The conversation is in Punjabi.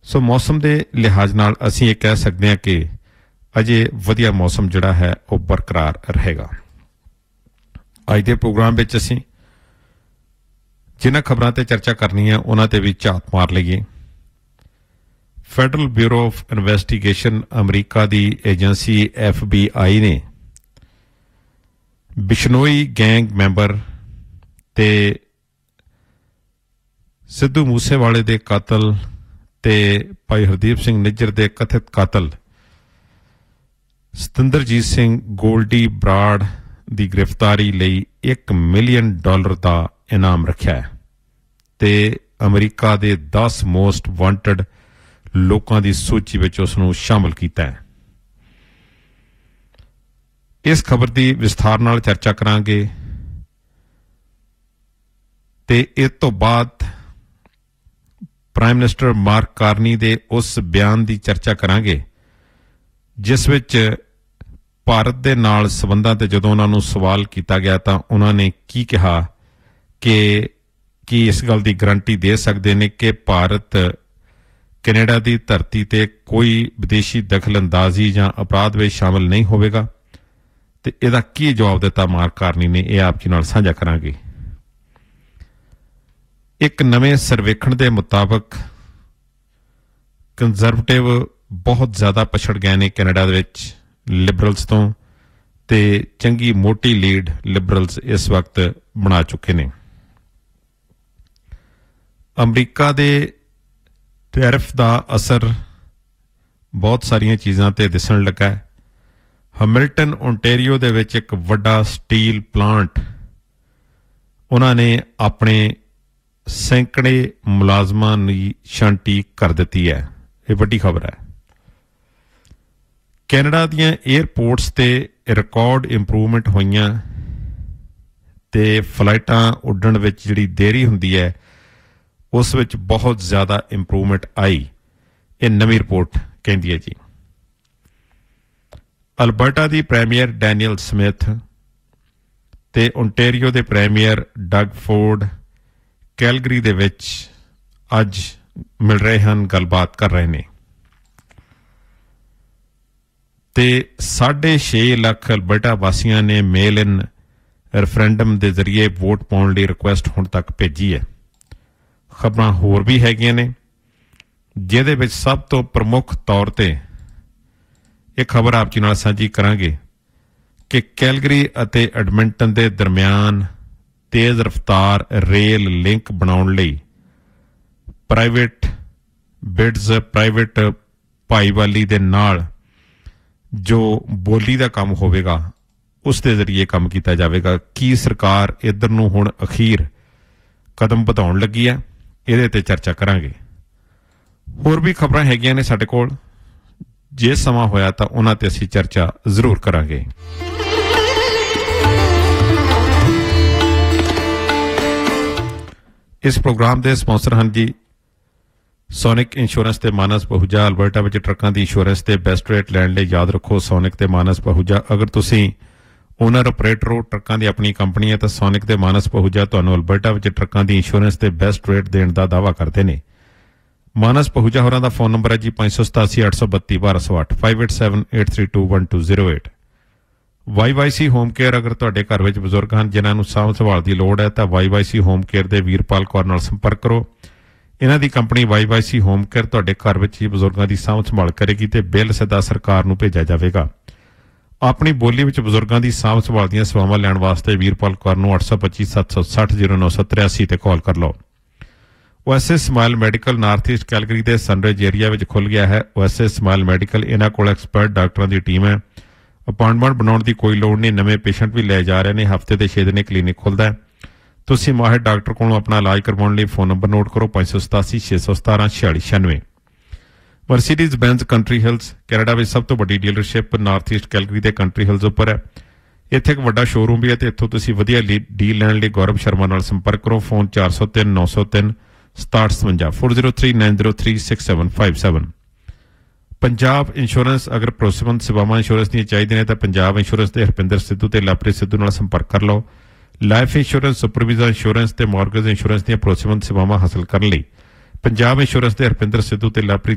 ਸੋ ਮੌਸਮ ਦੇ ਲਿਹਾਜ਼ ਨਾਲ ਅਸੀਂ ਇਹ ਕਹਿ ਸਕਦੇ ਹਾਂ ਕਿ ਅਜੇ ਵਧੀਆ ਮੌਸਮ ਜਿਹੜਾ ਹੈ ਉਹ ਬਰਕਰਾਰ ਰਹੇਗਾ। ਅੱਜ ਦੇ ਪ੍ਰੋਗਰਾਮ ਵਿੱਚ ਅਸੀਂ ਜਿਨ੍ਹਾਂ ਖਬਰਾਂ ਤੇ ਚਰਚਾ ਕਰਨੀ ਹੈ ਉਹਨਾਂ ਤੇ ਵੀ ਝਾਤ ਮਾਰ ਲਈਏ। Federal bureau of investigation America the agency FBI ਨੇ ਬਿਸ਼ਨੋਈ ਗੈਂਗ ਮੈਂਬਰ ਤੇ ਸਿੱਧੂ ਮੂਸੇਵਾਲੇ ਦੇ ਕਾਤਲ ਤੇ ਭਾਈ ਹਰਦੀਪ ਸਿੰਘ ਨਿੱਜਰ ਦੇ ਕਥਿਤ ਕਾਤਲ ਸਤਿੰਦਰਜੀਤ ਸਿੰਘ ਗੋਲਡੀ ਬਰਾੜ ਦੀ ਗ੍ਰਿਫਤਾਰੀ ਲਈ $1 ਮਿਲੀਅਨ ਦਾ ਇਨਾਮ ਰੱਖਿਆ ਹੈ ਤੇ ਅਮਰੀਕਾ ਦੇ 10 ਮੋਸਟ ਵਾਂਟਡ ਲੋਕਾਂ ਦੀ ਸੂਚੀ ਵਿੱਚ ਉਸ ਨੂੰ ਸ਼ਾਮਲ ਕੀਤਾ ਹੈ। ਇਸ ਖਬਰ ਦੀ ਵਿਸਥਾਰ ਨਾਲ ਚਰਚਾ ਕਰਾਂਗੇ ਤੇ ਇਸ ਤੋਂ ਬਾਅਦ ਪ੍ਰਾਈਮ ਮਿਨਿਸਟਰ ਮਾਰਕ ਕਾਰਨੀ ਦੇ ਉਸ ਬਿਆਨ ਦੀ ਚਰਚਾ ਕਰਾਂਗੇ ਜਿਸ ਵਿੱਚ ਭਾਰਤ ਦੇ ਨਾਲ ਸੰਬੰਧਾਂ ਤੇ ਜਦੋਂ ਉਹਨਾਂ ਨੂੰ ਸਵਾਲ ਕੀਤਾ ਗਿਆ ਤਾਂ ਉਹਨਾਂ ਨੇ ਕੀ ਕਿਹਾ ਕਿ ਕੀ ਇਸ ਗੱਲ ਦੀ ਗਰੰਟੀ ਦੇ ਸਕਦੇ ਨੇ ਕਿ ਭਾਰਤ ਕੈਨੇਡਾ ਦੀ ਧਰਤੀ ਤੇ ਕੋਈ ਵਿਦੇਸ਼ੀ ਦਖਲਅੰਦਾਜ਼ੀ ਜਾਂ ਅਪਰਾਧ ਵਿੱਚ ਸ਼ਾਮਲ ਨਹੀਂ ਹੋਵੇਗਾ ਤੇ ਇਹਦਾ ਕੀ ਜਵਾਬ ਦਿੱਤਾ ਮਾਰਕ ਕਾਰਨੀ ਨੇ, ਇਹ ਆਪ ਜੀ ਨਾਲ ਸਾਂਝਾ ਕਰਾਂਗੇ। ਇੱਕ ਨਵੇਂ ਸਰਵੇਖਣ ਦੇ ਮੁਤਾਬਕ ਕੰਜ਼ਰਵੇਟਿਵ ਬਹੁਤ ਜ਼ਿਆਦਾ ਪਛੜ ਗਏ ਨੇ ਕੈਨੇਡਾ ਦੇ ਵਿੱਚ ਲਿਬਰਲਸ ਤੋਂ ਤੇ ਚੰਗੀ ਮੋਟੀ ਲੀਡ ਲਿਬਰਲਸ ਇਸ ਵਕਤ ਬਣਾ ਚੁੱਕੇ ਨੇ। ਅਮਰੀਕਾ ਦੇ ਟੈਰਿਫ ਦਾ ਅਸਰ ਬਹੁਤ ਸਾਰੀਆਂ ਚੀਜ਼ਾਂ ਤੇ ਦਿਸਣ ਲੱਗਾ ਹੈ। ਹੈਮਿਲਟਨ ਓਨਟਾਰੀਓ ਦੇ ਵਿੱਚ ਇੱਕ ਵੱਡਾ ਸਟੀਲ ਪਲਾਂਟ ਉਹਨਾਂ ਨੇ ਆਪਣੇ ਸੈਂਕੜੇ ਮੁਲਾਜ਼ਮਾਂ ਦੀ ਛਾਂਟੀ ਕਰ ਦਿੱਤੀ ਹੈ। ਇਹ ਵੱਡੀ ਖਬਰ ਹੈ। ਕੈਨੇਡਾ ਦੀਆਂ ਏਅਰਪੋਰਟਸ ਤੇ ਰਿਕਾਰਡ ਇੰਪਰੂਵਮੈਂਟ ਹੋਈਆਂ ਤੇ ਫਲਾਈਟਾਂ ਉੱਡਣ ਵਿੱਚ ਜਿਹੜੀ ਦੇਰੀ ਹੁੰਦੀ ਹੈ ਉਸ ਵਿੱਚ ਬਹੁਤ ਜ਼ਿਆਦਾ ਇੰਪਰੂਵਮੈਂਟ ਆਈ, ਇਹ ਨਵੀਂ ਰਿਪੋਰਟ ਕਹਿੰਦੀ ਹੈ ਜੀ। ਅਲਬਰਟਾ ਦੀ ਪ੍ਰੀਮੀਅਰ ਡੈਨੀਅਲ ਸਮਿਥ ਤੇ ਓਨਟਾਰੀਓ ਦੇ ਪ੍ਰੀਮੀਅਰ ਡਗ ਫੋਰਡ ਕੈਲਗਰੀ ਦੇ ਵਿੱਚ ਅੱਜ ਮਿਲ ਰਹੇ ਹਨ, ਗੱਲਬਾਤ ਕਰ ਰਹੇ ਨੇ ਤੇ 6.5 ਲੱਖ ਅਲਬਰਟਾ ਵਾਸੀਆਂ ਨੇ ਮੇਲ ਇਨ ਰੈਫਰੈਂਡਮ ਦੇ ਜ਼ਰੀਏ ਵੋਟ ਪਾਉਣ ਲਈ ਰਿਕੁਐਸਟ ਹੁਣ ਤੱਕ ਭੇਜੀ ਹੈ। ਖਬਰਾਂ ਹੋਰ ਵੀ ਹੈਗੀਆਂ ਨੇ ਜਿਹਦੇ ਵਿੱਚ ਸਭ ਤੋਂ ਪ੍ਰਮੁੱਖ ਤੌਰ ਤੇ ਇਹ ਖਬਰ ਆਪ ਜੀ ਨਾਲ ਸਾਂਝੀ ਕਰਾਂਗੇ ਕਿ ਕੈਲਗਰੀ ਅਤੇ ਐਡਮਿੰਟਨ ਦੇ ਦਰਮਿਆਨ ਤੇਜ਼ ਰਫ਼ਤਾਰ ਰੇਲ ਲਿੰਕ ਬਣਾਉਣ ਲਈ ਪ੍ਰਾਈਵੇਟ ਬਿਡਸ, ਪ੍ਰਾਈਵੇਟ ਭਾਈਵਾਲੀ ਦੇ ਨਾਲ ਜੋ ਬੋਲੀ ਦਾ ਕੰਮ ਹੋਵੇਗਾ ਉਸ ਦੇ ਜ਼ਰੀਏ ਕੰਮ ਕੀਤਾ ਜਾਵੇਗਾ। ਕੀ ਸਰਕਾਰ ਇੱਧਰ ਨੂੰ ਹੁਣ ਅਖੀਰ ਕਦਮ ਵਧਾਉਣ ਲੱਗੀ ਹੈ, ਇਹਦੇ ਤੇ ਚਰਚਾ ਕਰਾਂਗੇ। ਹੋਰ ਵੀ ਖਬਰਾਂ ਹੈਗੀਆਂ ਨੇ ਸਾਡੇ ਕੋਲ, ਜੇ ਸਮਾਂ ਹੋਇਆ ਤਾਂ ਉਹਨਾਂ ਤੇ ਅਸੀਂ ਚਰਚਾ ਜ਼ਰੂਰ ਕਰਾਂਗੇ। ਇਸ ਪ੍ਰੋਗਰਾਮ ਦੇ ਸਪਾਂਸਰ ਹਨ ਜੀ ਸੋਨਿਕ ਇੰਸ਼ੋਰੈਂਸ ਤੇ ਮਾਨਸ ਪਹੂਜਾ। ਅਲਬਰਟਾ ਵਿੱਚ ਟਰੱਕਾਂ ਦੀ ਇੰਸ਼ੋਰੈਂਸ ਤੇ ਬੈਸਟ ਰੇਟ ਲੈਣ ਲਈ ਯਾਦ ਰੱਖੋ ਸੋਨਿਕ ਤੇ ਮਾਨਸ ਪਹੂਜਾ। ਅਗਰ ਤੁਸੀਂ ਓਨਰ ਆਪਰੇਟਰ ਹੋ, ਟਰੱਕਾਂ ਦੀ ਆਪਣੀ ਕੰਪਨੀ ਹੈ ਤਾਂ ਸੋਨਿਕ ਤੇ ਮਾਨਸ ਪਹੂਜਾ ਤੁਹਾਨੂੰ ਅਲਬਰਟਾ ਵਿੱਚ ਟਰੱਕਾਂ ਦੀ ਇੰਸ਼ੋਰੈਂਸ ਤੇ ਬੈਸਟ ਰੇਟ ਦੇਣ ਦਾ ਦਾਅਵਾ ਕਰਦੇ ਨੇ। ਮਾਨਸ ਪਹੂਜਾ ਹੋਰਾਂ ਦਾ ਫੋਨ ਨੰਬਰ ਹੈ ਜੀ 587 832 1208 5878321208। YYC ਹੋਮ ਕੇਅਰ, ਅਗਰ ਤੁਹਾਡੇ ਘਰ ਵਿੱਚ ਬਜ਼ੁਰਗ ਹਨ ਜਿਨ੍ਹਾਂ ਨੂੰ ਸਾਂਭ ਸੰਭਾਲ ਦੀ ਲੋੜ ਹੈ ਤਾਂ YYC ਹੋਮ ਕੇਅਰ ਦੇ ਵੀਰਪਾਲ ਕੌਰ ਨਾਲ ਸੰਪਰਕ ਕਰੋ। ਇਹਨਾਂ ਦੀ ਕੰਪਨੀ YYC ਹੋਮ ਕੇਅਰ ਤੁਹਾਡੇ ਘਰ ਵਿੱਚ ਹੀ ਬਜ਼ੁਰਗਾਂ ਦੀ ਸਾਂਭ ਸੰਭਾਲ ਕਰੇਗੀ ਤੇ ਬਿੱਲ ਸਿੱਧਾ ਸਰਕਾਰ ਨੂੰ ਭੇਜਿਆ ਜਾਵੇਗਾ। ਆਪਣੀ ਬੋਲੀ ਵਿੱਚ ਬਜ਼ੁਰਗਾਂ ਦੀ ਸਾਂਭ ਸੰਭਾਲ ਦੀਆਂ ਸੇਵਾਵਾਂ ਲੈਣ ਵਾਸਤੇ ਵੀਰਪਾਲ ਕੌਰ ਨੂੰ 825 760 0983 ਤੇ ਕਾਲ ਕਰ ਲਓ। OSS smile medical north East Calgary ਦੇ ਸਨਰਾਈਜ਼ ਏਰੀਆ ਵਿੱਚ ਖੁੱਲ੍ਹ ਗਿਆ ਹੈ। OSS ਸਮਾਈਲ ਮੈਡੀਕਲ, ਇਹਨਾਂ ਕੋਲ ਐਕਸਪਰਟ ਡਾਕਟਰਾਂ ਦੀ ਟੀਮ ਹੈ। ਅਪਾਇੰਟਮੈਂਟ ਬਣਾਉਣ ਦੀ ਕੋਈ ਲੋੜ ਨਹੀਂ, ਨਵੇਂ ਪੇਸ਼ੈਂਟ ਵੀ ਲੈ ਜਾ ਰਹੇ ਨੇ। ਹਫ਼ਤੇ ਦੇ 6 ਦਿਨ ਕਲੀਨਿਕ ਖੁੱਲ੍ਹਦਾ ਹੈ। ਤੁਸੀਂ ਮਾਹਿਰ ਡਾਕਟਰ ਕੋਲੋਂ ਆਪਣਾ ਇਲਾਜ ਕਰਵਾਉਣ ਲਈ ਫੋਨ ਨੰਬਰ ਨੋਟ ਕਰੋ 587 617 4696। ਮਰਸੀਡੀਜ਼ ਬੈਂਜ਼ ਕੰਟਰੀ ਹਿਲਸ ਕੈਨੇਡਾ ਵਿੱਚ ਸਭ ਤੋਂ ਵੱਡੀ ਡੀਲਰਸ਼ਿਪ ਨਾਰਥ ਈਸਟ ਕੈਲਗਰੀ ਦੇ ਕੰਟਰੀ ਹਿਲਸ ਉੱਪਰ ਹੈ। ਇੱਥੇ ਇੱਕ ਵੱਡਾ ਸ਼ੋਰੂਮ ਵੀ ਹੈ ਤੇ ਇੱਥੋਂ ਤੁਸੀਂ ਵਧੀਆ ਡੀਲ ਲੈਣ ਲਈ ਗੌਰਵ ਸ਼ਰਮਾ ਨਾਲ ਸੰਪਰਕ ਕਰੋ। ਫੋਨ 403 903 6757 403 903 6757। ਪੰਜਾਬ ਇੰਸ਼ੋਰੈਂਸ, ਅਗਰ ਭਰੋਸੇਮੰਦ ਸੇਵਾਵਾਂ ਇੰਸ਼ੋਰੈਂਸ ਦੀਆਂ ਚਾਹੀਦੀਆਂ ਨੇ ਤਾਂ ਪੰਜਾਬ ਇੰਸ਼ੋਰੈਂਸ ਦੇ ਹਰਪਿੰਦਰ ਸਿੱਧੂ ਤੇ ਲਾਪਰੀ ਸਿੱਧੂ ਨਾਲ ਸੰਪਰਕ ਕਰ ਲਓ। ਲਾਈਫ ਇੰਸ਼ੋਰੈਂਸ, ਸੁਪਰਵੀਜ਼ਾ ਇੰਸ਼ੋਰੈਂਸ ਤੇ ਮਾਰਗੇਜ ਇੰਸ਼ੋਰੈਂਸ ਦੀਆਂ ਭਰੋਸੇਮੰਦ ਸੇਵਾਵਾਂ ਹਾਸਲ ਕਰਨ ਲਈ ਪੰਜਾਬ ਇੰਸ਼ੋਰੈਂਸ ਦੇ ਹਰਪਿੰਦਰ ਸਿੱਧੂ ਤੇ ਲਾਪਰੀ